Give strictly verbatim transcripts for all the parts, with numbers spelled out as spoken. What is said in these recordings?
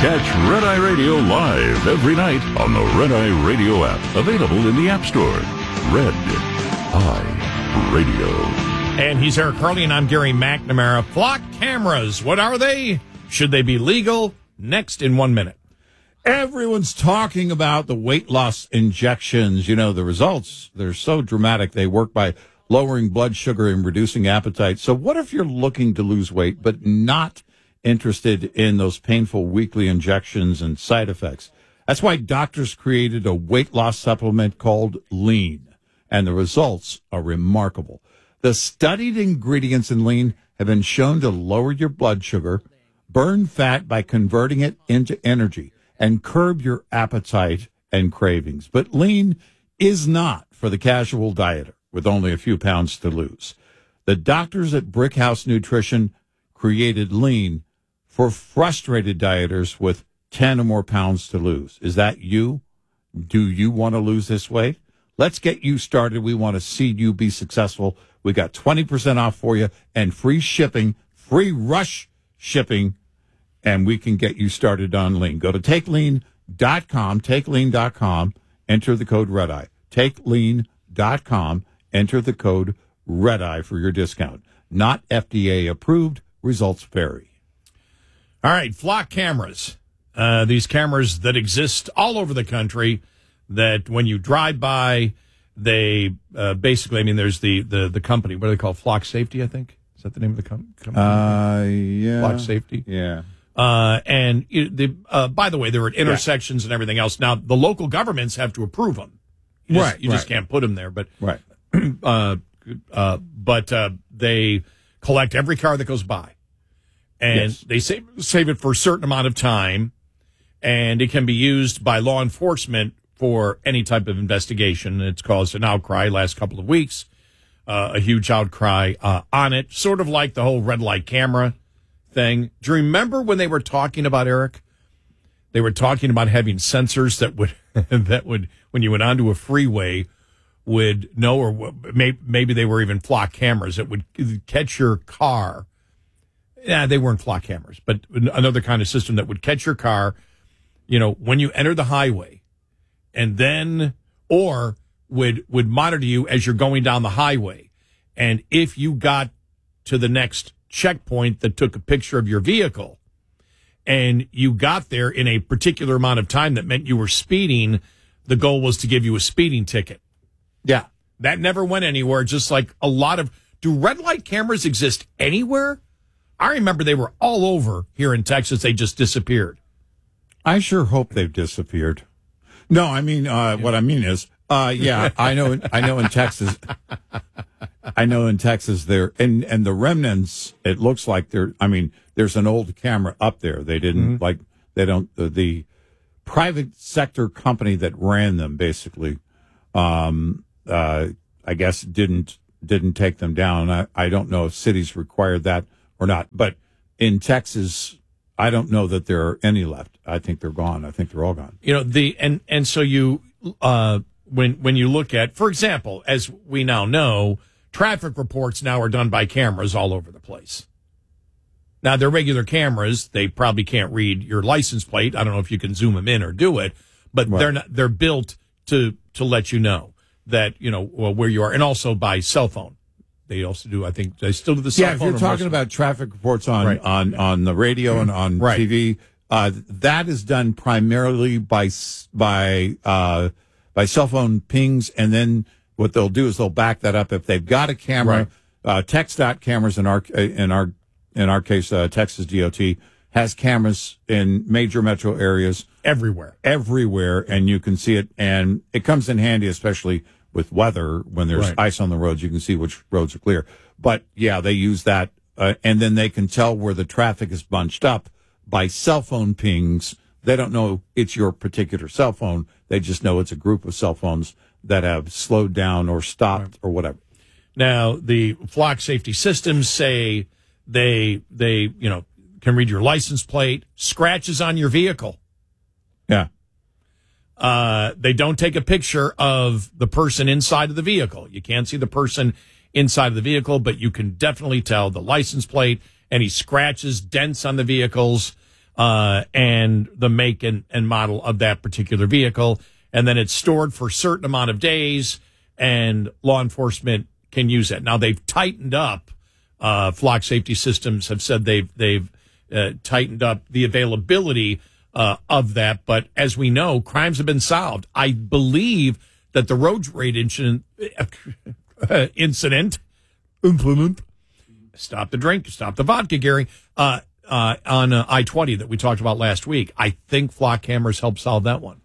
Catch Red Eye Radio live every night on the Red Eye Radio app. Available in the App Store. Red Eye Radio. And he's Eric Harley, and I'm Gary McNamara. Flock cameras, what are they? Should they be legal? Next in one minute. Everyone's talking about the weight loss injections. You know, the results, they're so dramatic. They work by lowering blood sugar and reducing appetite. So what if you're looking to lose weight but not interested in those painful weekly injections and side effects? That's why doctors created a weight loss supplement called Lean, and the results are remarkable. The studied ingredients in Lean have been shown to lower your blood sugar, burn fat by converting it into energy, and curb your appetite and cravings. But Lean is not for the casual dieter with only a few pounds to lose. The doctors at Brickhouse Nutrition created Lean for frustrated dieters with ten or more pounds to lose. Is that you? Do you want to lose this weight? Let's get you started. We want to see you be successful. We got twenty percent off for you and free shipping, free rush shipping, and we can get you started on Lean. Go to take lean dot com, take lean dot com, enter the code REDEYE. take lean dot com, enter the code REDEYE for your discount. Not F D A approved. Results vary. All right, flock cameras. Uh, these cameras that exist all over the country that when you drive by, they uh, basically, I mean, there's the, the, the company, what do they call it? Flock Safety, I think? Is that the name of the com- company? Uh, yeah. Flock Safety? Yeah. Uh, and it, the, uh, by the way, they're at intersections yeah. and everything else. Now, the local governments have to approve them. You just, right. You right. just can't put them there. But, right. uh, uh, but uh, they collect every car that goes by. And yes. they save, save it for a certain amount of time. And it can be used by law enforcement for any type of investigation. It's caused an outcry last couple of weeks, uh, a huge outcry uh, on it, sort of like the whole red light camera thing. Do you remember when they were talking about, Eric? They were talking about having sensors that would, that would, when you went onto a freeway, would know, or maybe, maybe they were even flock cameras that would catch your car. Yeah, they weren't flock cameras, but another kind of system that would catch your car, you know, when you enter the highway, and then, or would, would monitor you as you're going down the highway. And if you got to the next checkpoint that took a picture of your vehicle and you got there in a particular amount of time that meant you were speeding, the goal was to give you a speeding ticket. Yeah. That never went anywhere. Just like a lot of, do red light cameras exist anywhere? I remember they were all over here in Texas. They just disappeared. I sure hope they've disappeared. No, I mean, uh, what I mean is, uh, yeah, I know, I know in Texas, I know in Texas there, and, and the remnants, it looks like there, I mean, there's an old camera up there. They didn't mm-hmm. like, they don't, the, the private sector company that ran them basically, um, uh, I guess didn't, didn't take them down. I, I don't know if cities required that or not, but in Texas, I don't know that there are any left. I think they're gone. I think they're all gone. You know, the, and, and so you, uh, when, when you look at, for example, as we now know, traffic reports now are done by cameras all over the place. Now, they're regular cameras. They probably can't read your license plate. I don't know if you can zoom them in or do it, but right. they're not, they're built to, to let you know that, you know, well, where you are, and also by cell phone. They also do, I think, they still do the cell yeah, phone. Yeah, if you're talking about traffic reports on, right. on, on the radio and on right. T V, uh, that is done primarily by, by, uh, by cell phone pings, and then what they'll do is they'll back that up. If they've got a camera, right. uh, TxDOT cameras in our, in our, in our case, uh, Texas D O T has cameras in major metro areas. Everywhere. Everywhere, and you can see it, and it comes in handy, especially with weather, when there's right. ice on the roads, you can see which roads are clear. But, yeah, they use that, uh, and then they can tell where the traffic is bunched up by cell phone pings. They don't know it's your particular cell phone. They just know it's a group of cell phones that have slowed down or stopped right. or whatever. Now, the flock safety systems say they, they, you know, can read your license plate, scratches on your vehicle. Yeah. Uh, they don't take a picture of the person inside of the vehicle. You can't see the person inside of the vehicle, but you can definitely tell the license plate, any scratches, dents on the vehicles. uh, and the make and, and model of that particular vehicle. And then it's stored for a certain amount of days, and law enforcement can use it. Now, they've tightened up. Uh, Flock Safety Systems have said they've they've uh, tightened up the availability uh, of that. But as we know, crimes have been solved. I believe that the road rage incident, uh, incident, implement, stop the drink, stop the vodka, Gary, uh, uh, on uh, I twenty that we talked about last week. I think Flock cameras helped solve that one.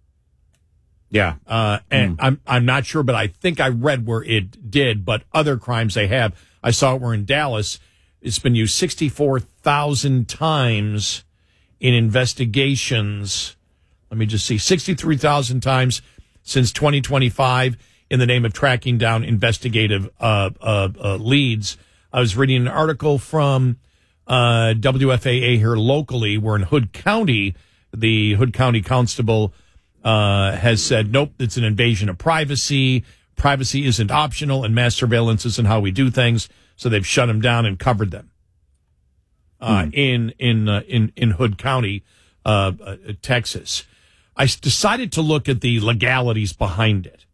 Yeah. Uh, and mm. I'm I'm not sure, but I think I read where it did. But other crimes they have, I saw it were in Dallas. It's been used sixty-four thousand times in investigations. Let me just see, sixty-three thousand times since twenty twenty-five in the name of tracking down investigative uh, uh, uh, leads. I was reading an article from uh, W F A A here locally, where in Hood County, the Hood County Constable Uh, has said, nope, it's an invasion of privacy. Privacy isn't optional, and mass surveillance isn't how we do things. So they've shut them down and covered them uh, mm. in in uh, in in Hood County, uh, uh, Texas. I s- decided to look at the legalities behind it,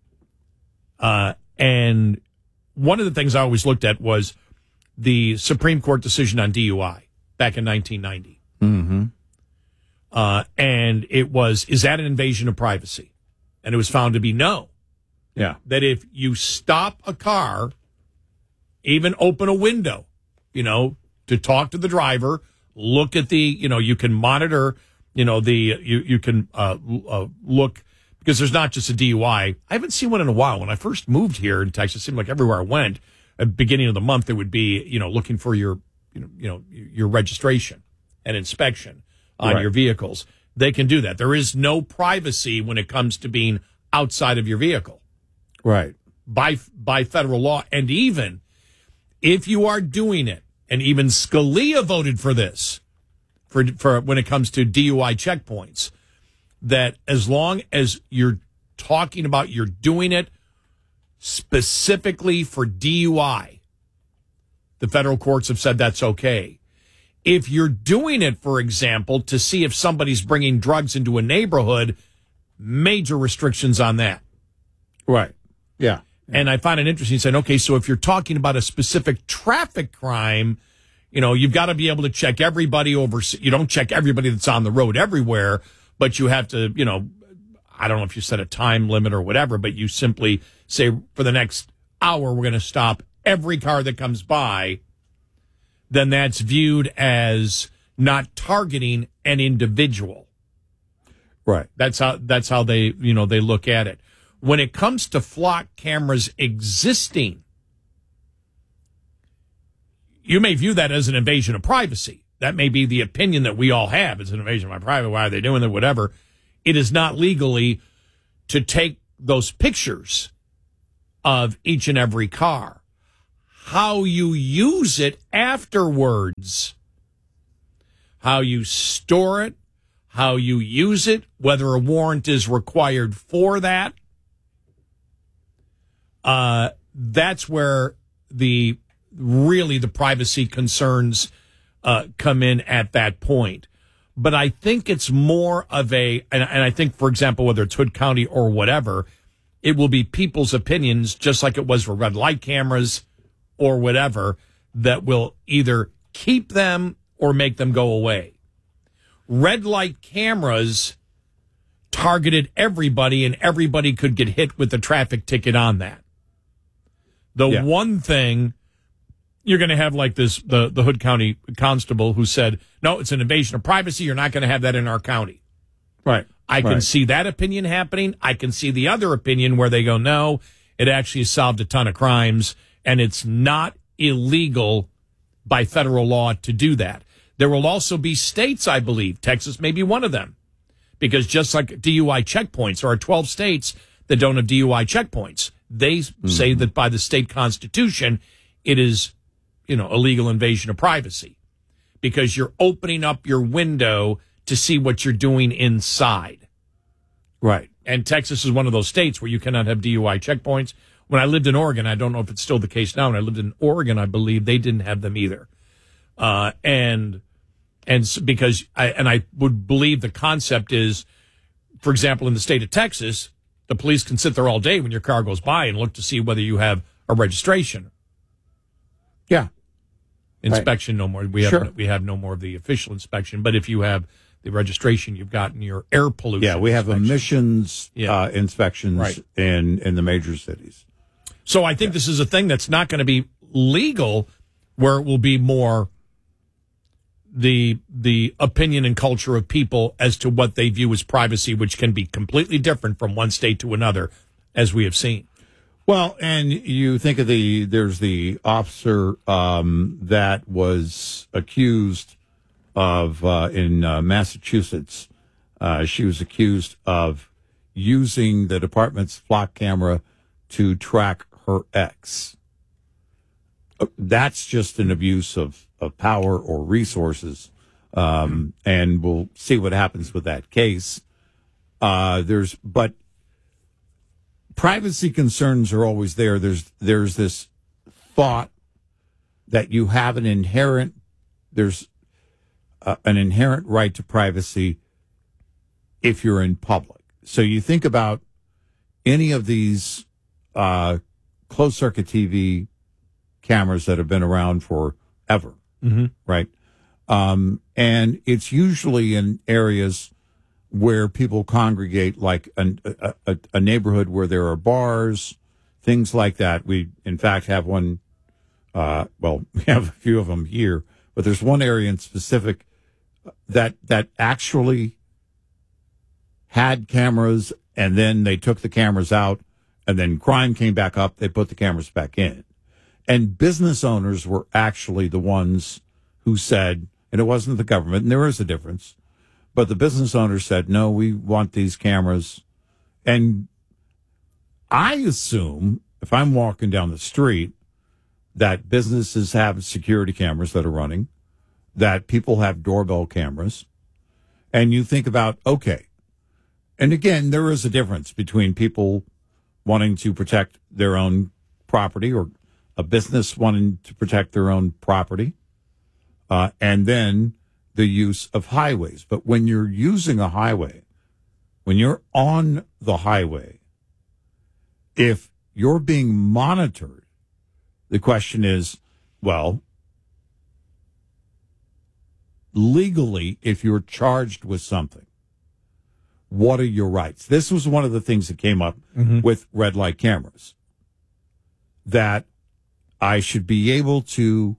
uh, and one of the things I always looked at was the Supreme Court decision on D U I back in nineteen ninety. Mm-hmm. Uh, and it was, is that an invasion of privacy? And it was found to be no. Yeah. That if you stop a car, even open a window, you know, to talk to the driver, look at the, you know, you can monitor, you know, the, you, you can uh, uh, look, because there's not just a D U I. I haven't seen one in a while. When I first moved here in Texas, it seemed like everywhere I went, at the beginning of the month, there would be, you know, looking for your, you know, you know, your registration and inspection on right. your vehicles. They can do that. There is no privacy when it comes to being outside of your vehicle. Right. By by federal law. And even if you are doing it, and even Scalia voted for this, for for when it comes to D U I checkpoints, that as long as you're talking about you're doing it specifically for D U I, the federal courts have said that's okay. If you're doing it, for example, to see if somebody's bringing drugs into a neighborhood, major restrictions on that. Right. Yeah. And I find it interesting saying, okay, so if you're talking about a specific traffic crime, you know, you've got to be able to check everybody over. You don't check everybody that's on the road everywhere, but you have to, you know, I don't know if you set a time limit or whatever, but you simply say for the next hour, we're going to stop every car that comes by. Then that's viewed as not targeting an individual. Right. That's how that's how they, you know, they look at it. When it comes to Flock cameras existing, you may view that as an invasion of privacy. That may be the opinion that we all have. It's an invasion of my privacy. Why are they doing it? Whatever. It is not legally to take those pictures of each and every car. How you use it afterwards, how you store it, how you use it, whether a warrant is required for that, uh, that's where the really the privacy concerns uh, come in at that point. But I think it's more of a, and, and I think, for example, whether it's Hood County or whatever, it will be people's opinions, just like it was for red light cameras or whatever, that will either keep them or make them go away. Red light cameras targeted everybody, and everybody could get hit with a traffic ticket on that. The yeah. one thing, you're going to have like this, the, the Hood County constable who said, no, it's an invasion of privacy. You're not going to have that in our county. Right. I can right. see that opinion happening. I can see the other opinion where they go, no, it actually solved a ton of crimes. And it's not illegal by federal law to do that. There will also be states, I believe, Texas may be one of them, because just like D U I checkpoints, there are twelve states that don't have D U I checkpoints. They mm-hmm. say that by the state constitution, it is, you know, illegal invasion of privacy because you're opening up your window to see what you're doing inside. Right. And Texas is one of those states where you cannot have D U I checkpoints. When I lived in Oregon, I don't know if it's still the case now. When I lived in Oregon, I believe they didn't have them either. Uh, and And s- because I, and I would believe the concept is, for example, in the state of Texas, the police can sit there all day when your car goes by and look to see whether you have a registration. Yeah. Inspection, right. no more. We have sure. we have no more of the official inspection. But if you have the registration, you've gotten your air pollution. Yeah, we have inspection. emissions Yeah. uh, inspections Right. in, in the major cities. So I think yeah. this is a thing that's not going to be legal, where it will be more the the opinion and culture of people as to what they view as privacy, which can be completely different from one state to another, as we have seen. Well, and you think of the, there's the officer um, that was accused of, uh, in uh, Massachusetts, uh, she was accused of using the department's flock camera to track her ex. That's just an abuse of, of power or resources, um, and we'll see what happens with that case. Uh, there's, but privacy concerns are always there. There's there's this thought that you have an inherent there's uh, an inherent right to privacy if you're in public. So you think about any of these uh, closed circuit T V cameras that have been around forever, Mm-hmm. right? Um, and it's usually in areas where people congregate, like an, a, a, a neighborhood where there are bars, things like that. We, in fact, have one, uh, well, we have a few of them here, but there's one area in specific that, that actually had cameras, and then they took the cameras out, and then crime came back up, they put the cameras back in. And business owners were actually the ones who said, and it wasn't the government, and there is a difference, but the business owner said, no, we want these cameras. And I assume, if I'm walking down the street, that businesses have security cameras that are running, that people have doorbell cameras. And you think about, okay, and again, there is a difference between people wanting to protect their own property, or a business wanting to protect their own property, uh, and then the use of highways. But when you're using a highway, when you're on the highway, if you're being monitored, the question is, well, legally, if you're charged with something, what are your rights? This was one of the things that came up mm-hmm. with red light cameras, that I should be able to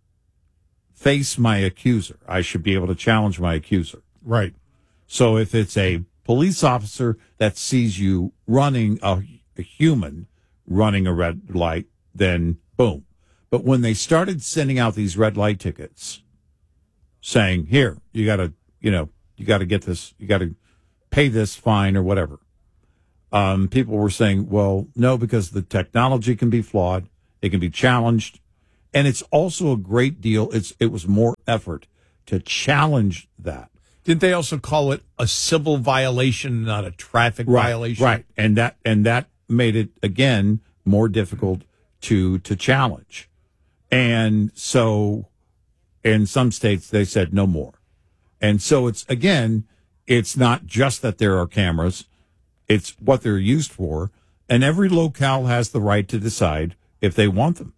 face my accuser. I should be able to challenge my accuser. Right. So if it's a police officer that sees you running, a, a human running a red light, then boom. But when they started sending out these red light tickets saying, here, you got to, you know, you got to get this, you got to pay this fine or whatever. Um, people were saying, well, no, because the technology can be flawed. It can be challenged. And it's also a great deal. It's It was more effort to challenge that. Didn't they also call it a civil violation, not a traffic right, violation? Right. And that, and that made it, again, more difficult to, to challenge. And so in some states, they said no more. And so it's, again, it's not just that there are cameras. It's what they're used for. And every locale has the right to decide if they want them.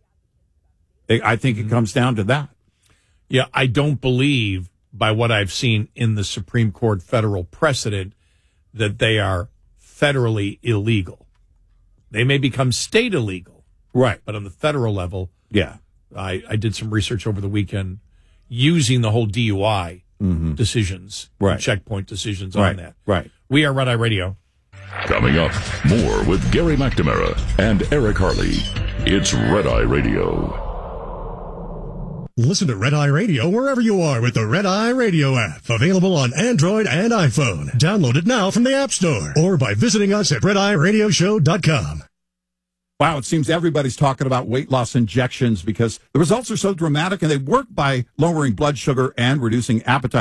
I think it comes down to that. Yeah, I don't believe, by what I've seen in the Supreme Court federal precedent, that they are federally illegal. They may become state illegal. Right. But on the federal level, yeah, I, I did some research over the weekend using the whole D U I mm-hmm. decisions, right. checkpoint decisions right. on that. Right. We are Red Eye Radio. Coming up, more with Gary McNamara and Eric Harley. It's Red Eye Radio. Listen to Red Eye Radio wherever you are with the Red Eye Radio app. Available on Android and iPhone. Download it now from the App Store or by visiting us at red eye radio show dot com. Wow, it seems everybody's talking about weight loss injections because the results are so dramatic and they work by lowering blood sugar and reducing appetite. But what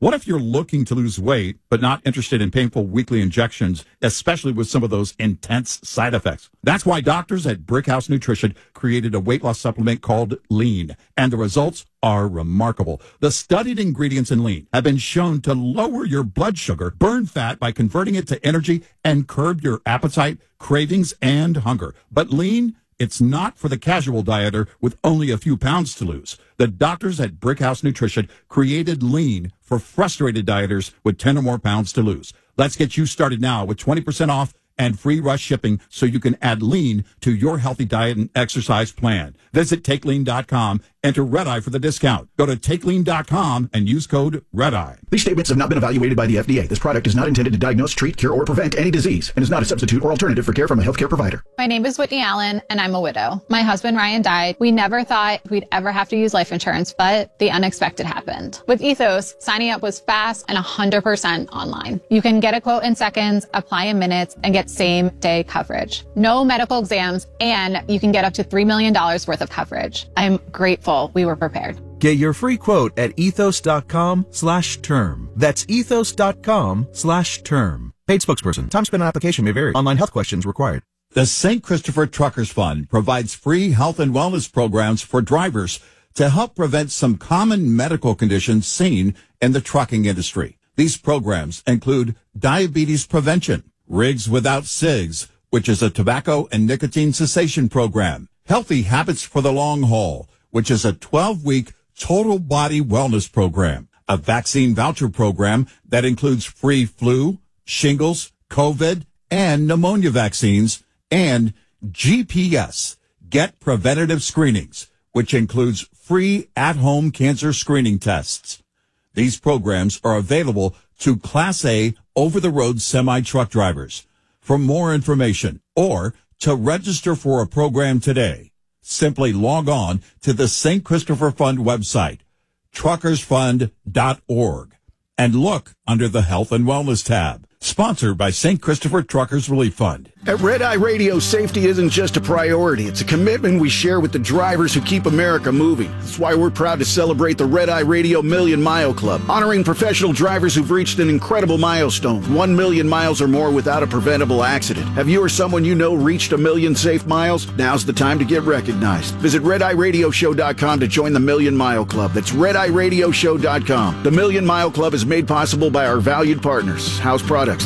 What if you're looking to lose weight, but not interested in painful weekly injections, especially with some of those intense side effects? That's why doctors at Brickhouse Nutrition created a weight loss supplement called Lean, and the results are remarkable. The studied ingredients in Lean have been shown to lower your blood sugar, burn fat by converting it to energy, and curb your appetite, cravings, and hunger. But Lean, it's not for the casual dieter with only a few pounds to lose. The doctors at Brickhouse Nutrition created Lean for frustrated dieters with ten or more pounds to lose. Let's get you started now with twenty percent off and free rush shipping so you can add Lean to your healthy diet and exercise plan. Visit take lean dot com, enter Red Eye for the discount. Go to take lean dot com and use code Red Eye. These statements have not been evaluated by the F D A. This product is not intended to diagnose, treat, cure, or prevent any disease and is not a substitute or alternative for care from a healthcare provider. My name is Whitney Allen, and I'm a widow. My husband, Ryan, died. We never thought we'd ever have to use life insurance, but the unexpected happened. With Ethos, signing up was fast and one hundred percent online. You can get a quote in seconds, apply in minutes, and get same-day coverage. No medical exams, and you can get up to three million dollars worth of coverage. I'm grateful we were prepared. Get your free quote at ethos.com slash term. That's ethos.com slash term. Paid spokesperson. Time spent on application may vary. Online health questions required. The Saint Christopher Truckers Fund provides free health and wellness programs for drivers to help prevent some common medical conditions seen in the trucking industry. These programs include diabetes prevention, Rigs Without Cigs, which is a tobacco and nicotine cessation program, Healthy Habits for the Long Haul, which is a twelve-week total body wellness program, a vaccine voucher program that includes free flu, shingles, COVID, and pneumonia vaccines, and G P S, Get Preventative Screenings, which includes free at-home cancer screening tests. These programs are available to Class A over-the-road semi-truck drivers. For more information or to register for a program today, simply log on to the Saint Christopher Fund website, truckers fund dot org, and look under the Health and Wellness tab. Sponsored by Saint Christopher Truckers Relief Fund. At Red Eye Radio, safety isn't just a priority. It's a commitment we share with the drivers who keep America moving. That's why we're proud to celebrate the Red Eye Radio Million Mile Club, honoring professional drivers who've reached an incredible milestone, one million miles or more without a preventable accident. Have you or someone you know reached a million safe miles? Now's the time to get recognized. Visit red eye radio show dot com to join the Million Mile Club. That's red eye radio show dot com. The Million Mile Club is made possible by our valued partners, House Products.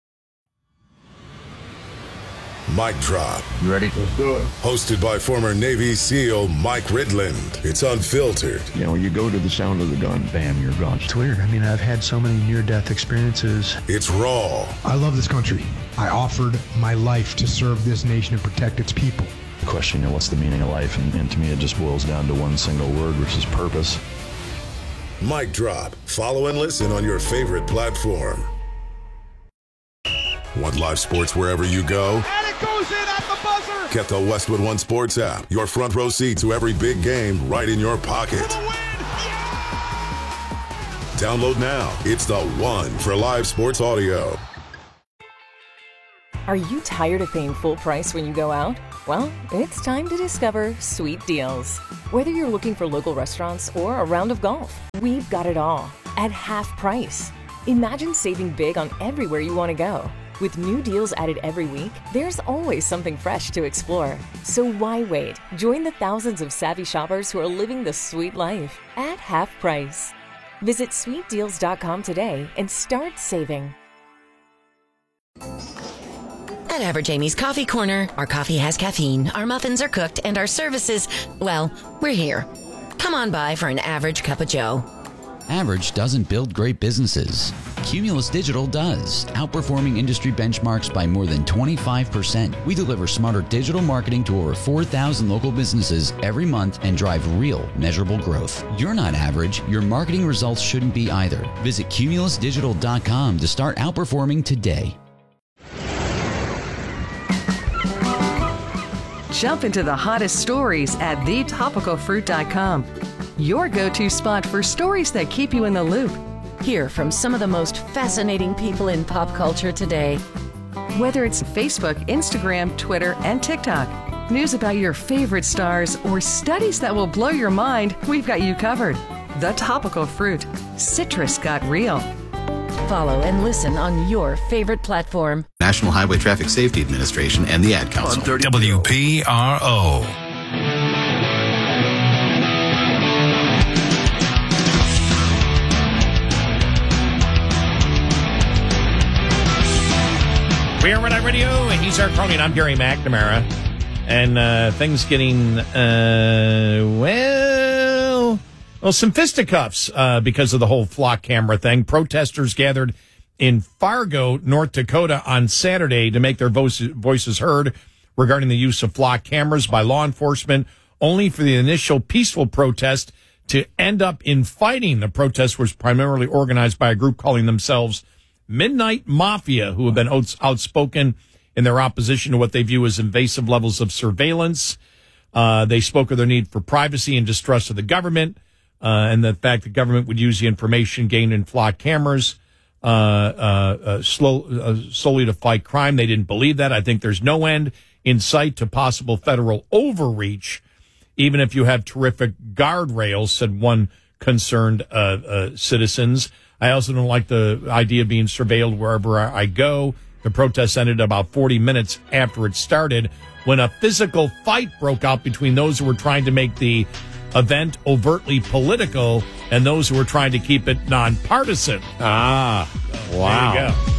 Mic Drop. You ready? Let's do it. Hosted by former Navy SEAL Mike Ridland. It's unfiltered. You know, you go to the sound of the gun, bam, you're gone. It's weird. I mean, I've had so many near-death experiences. It's raw. I love this country. I offered my life to serve this nation and protect its people. The question, you know, what's the meaning of life? And, and to me, it just boils down to one single word, which is purpose. Mic Drop. Follow and listen on your favorite platform. Want live sports wherever you go? And it goes in at the buzzer! Get the Westwood One Sports app. Your front row seat to every big game right in your pocket. For the win! Yeah! Download now. It's the one for live sports audio. Are you tired of paying full price when you go out? Well, it's time to discover Sweet Deals. Whether you're looking for local restaurants or a round of golf, we've got it all at half price. Imagine saving big on everywhere you want to go. With new deals added every week, there's always something fresh to explore. So why wait? Join the thousands of savvy shoppers who are living the sweet life at half price. Visit sweet deals dot com today and start saving. At Average Amy's Coffee Corner, our coffee has caffeine, our muffins are cooked, and our services, well, we're here. Come on by for an average cup of joe. Average doesn't build great businesses. Cumulus Digital does, outperforming industry benchmarks by more than twenty-five percent. We deliver smarter digital marketing to over four thousand local businesses every month and drive real, measurable growth. You're not average. Your marketing results shouldn't be either. Visit cumulus digital dot com to start outperforming today. Jump into the hottest stories at the topical fruit dot com. Your go-to spot for stories that keep you in the loop. Hear from some of the most fascinating people in pop culture today. Whether it's Facebook, Instagram, Twitter, and TikTok, news about your favorite stars, or studies that will blow your mind, we've got you covered. The Topical Fruit. Citrus got real. Follow and listen on your favorite platform. National Highway Traffic Safety Administration and the Ad Council. W P R O. We are Red Eye Radio, and he's our crony, and I'm Gary McNamara. And uh, things getting, uh, well, well, some fisticuffs uh, because of the whole flock camera thing. Protesters gathered in Fargo, North Dakota on Saturday to make their voices, voices heard regarding the use of flock cameras by law enforcement, only for the initial peaceful protest to end up in fighting. The protest was primarily organized by a group calling themselves Midnight Mafia, who have been outs- outspoken in their opposition to what they view as invasive levels of surveillance. Uh, they spoke of their need for privacy and distrust of the government, uh, and the fact the government would use the information gained in flock cameras uh, uh, uh, slow, uh, solely to fight crime. They didn't believe that. I think there's no end in sight to possible federal overreach, even if you have terrific guardrails, said one concerned uh, uh, citizens. I also don't like the idea of being surveilled wherever I go. The protest ended about forty minutes after it started when a physical fight broke out between those who were trying to make the event overtly political and those who were trying to keep it nonpartisan. Ah, wow. There you go.